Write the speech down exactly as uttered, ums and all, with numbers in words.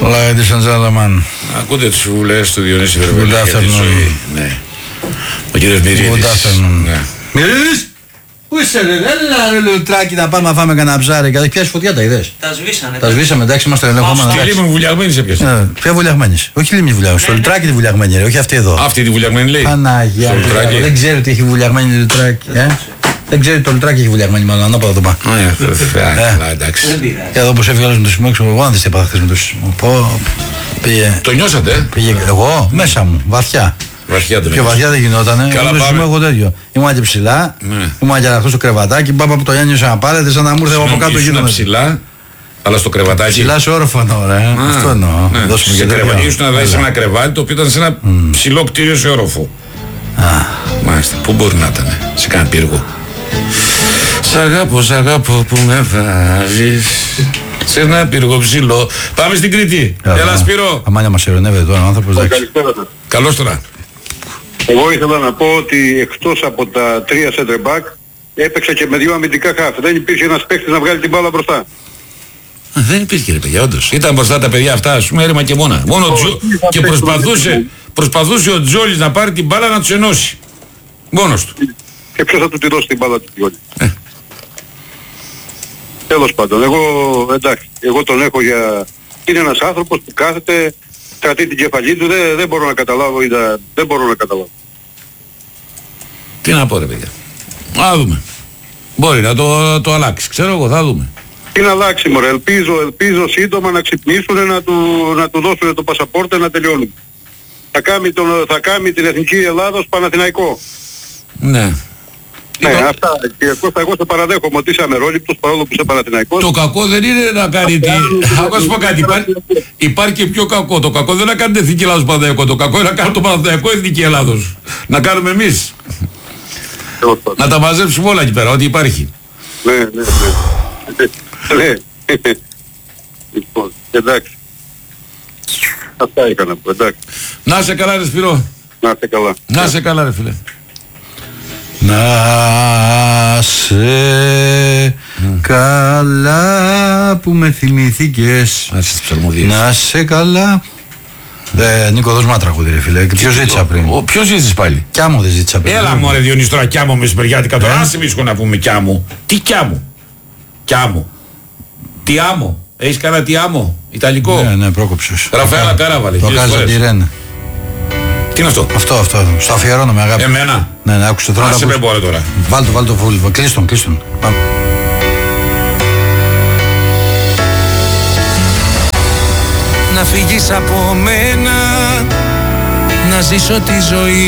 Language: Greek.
Ladies and gentlemen. Ακούτε τις βουλές του Διονύση Βερβέλη για τη ζωή. Ναι. Ο κύριος Μυρίδης. Good afternoon. Ναι. Μυρίδης! Πού είσαι ρε, έλα ρε λουτράκι να πάμε να φάμε κανένα ψάρι. Έχει πιάσει φωτιά τα είδες. Τα σβήσανε. Τα σβήσαμε, εντάξει, είμαστε ελεγχόμενα. Στη λίμνη βουλιαγμένη σε πιάσε. Ποια βουλιαγμένη. Όχι λίμνη βουλιαγμένη. Στο λουτράκι τη βουλιαγμένη, ρε, όχι αυτή εδώ. Αυτή τη βουλιαγμένη λέει. Παναγία. Δεν ξέρει ότι έχει βουλιαγμένη λουτράκι. Δεν ξέρει το λουτράκι έχει βουλιαγμένη, μάλλον ανάποδα το πάμε. Εντάξει. Και εδώ που έφυγε άλλο με το σημείο, ξέρω εγώ, αν δεν είπα χθε με το σημείο. Πήγε. Το νιώσατε. Πήγε εγώ μέσα μου, βαθιά. Βαθιά δεν πιο βαθιά δεν γινότανε. Καλά πάμε. Εγώ τέτοιο. Ήμουν και ψηλά. Ναι. Ήμουν και αναχτό στο κρεβατάκι. Μπάπα που το ένιωσα να πάρετε σαν να μου ήρθε από κάτω γύρω. Ήσουν ψηλά, αλλά στο κρεβατάκι. Ψηλά σε όροφανο, ρε. Α, αυτό εννοώ. Ναι. Δώσουμε και κρεβατάκι. Ήσουν να δει ένα κρεβάτι το οποίο ήταν σε ένα mm. ψηλό κτίριο σε όροφο. Α. Μάλιστα. Πού μπορεί να ήταν, σε κανένα πύργο. Σ' αγάπω, σ' αγάπω που με βάζεις σε ένα πύργο ψηλό. Πάμε στην Κρήτη. Έλα, Έλα Σπύρο. Αμάνια μας ειρωνεύεται τώρα ο άνθρωπος. Καλώς τώρα. Εγώ ήθελα να πω ότι εκτός από τα τρία center back έπαιξα και με δύο αμυντικά χαφ. Δεν υπήρχε ένας παίκτης να βγάλει την μπάλα μπροστά. Α, δεν υπήρχε ρε παιδιά, όντως. Ήταν μπροστά τα παιδιά αυτά, ας πούμε, έρημα και μόνα. Μόνο oh, Τζο... και προσπαθούσε, προσπαθούσε ο Τζόλης να πάρει την μπάλα να τους ενώσει. Μόνος του. Και ποιος θα του τη δώσει την μπάλα του Τζόλη. Ε. Τέλος πάντων, εγώ εντάξει, εγώ τον έχω για... Είναι ένας άνθρωπος που κάθεται, κρατεί την κεφαλή του, δεν, δεν μπορώ να καταλάβω, είδα, δεν μπορώ να καταλάβω. Τι να πω ρε παιδιά. Να δούμε. Μπορεί να το, το αλλάξει, ξέρω εγώ, θα δούμε. Τι να αλλάξει μωρέ, ελπίζω, ελπίζω σύντομα να ξυπνήσουν, να του, να του δώσουν το πασαπόρτε να τελειώνουν. Θα κάνει, τον, θα κάνει την Εθνική Ελλάδος Παναθηναϊκό. Ναι. Ναι, Είπα... αυτά. Κύριε Κώστα, εγώ σε παραδέχομαι ότι είσαι αμερόληπτος παρόλο που είσαι Παναθηναϊκός. Το κακό δεν είναι να κάνει τι... Θα σου πω κάτι, υπάρχει, υπάρχει και πιο κακό. Το κακό δεν είναι να κάνει την Εθνική Ελλάδος Παναθηναϊκό. Το κακό είναι να κάνει το Παναθηναϊκό Εθνική Ελλάδος. Να κάνουμε εμείς. Να τα μαζέψουμε όλα εκεί πέρα, ό,τι υπάρχει. Ναι, ναι, ναι. Ναι. Λοιπόν, εντάξει. Αυτά είχα να πω, εντάξει. Να σε καλά ρε Σπυρό. Να σε καλά. Να σε καλά ρε φίλε. Να σε mm. καλά που με θυμηθήκες. Να σε καλά. Ε, Νίκο, δώσ' μα τραγούδι ρε φίλε. Ποιος ζήτησα πριν. Ο, ποιος ζήτησες πάλι. Κι άμμο δεν ζήτησα πριν. Έλα μωρέ Διονύση τώρα κι άμμο μεσημεριάτικα τώρα. Άσε μίσχο να πούμε κι άμμο. Τι κι άμμο. Κι άμμο. Τι άμμο. Έχεις κανένα τι άμμο. Ιταλικό. Ναι, ναι, πρόκοψες. Ραφαέλα Κάραβαλη. Το κάνεις από τη Ρένα. Τι είναι αυτό. Αυτό, αυτό. Στο αφιερώνω με αγάπη. Εμένα. Ναι, ναι, άκουσε τώρα. Άσε με μπορεί τώρα. Βάλ' το, βάλ' το φούλ. Κλείστον, κλείστον. Να φύγεις από μένα, να ζήσω τη ζωή